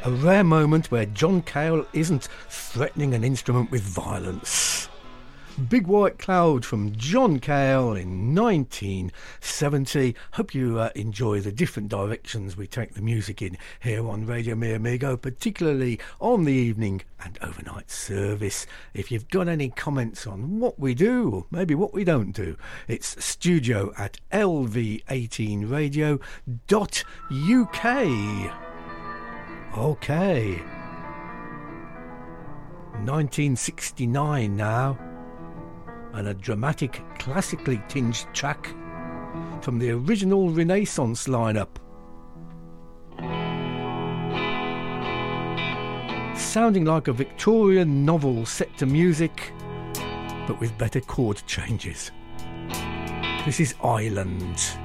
A rare moment where John Cale isn't threatening an instrument with violence. Big White Cloud from John Cale in 1970. Hope you enjoy the different directions we take the music in here on Radio Mi Amigo, particularly on the evening and overnight service. If you've got any comments on what we do, or maybe what we don't do, it's studio@lv18radio.uk. Okay. 1969 now. And a dramatic, classically tinged track from the original Renaissance lineup. Sounding like a Victorian novel set to music, but with better chord changes. This is Island.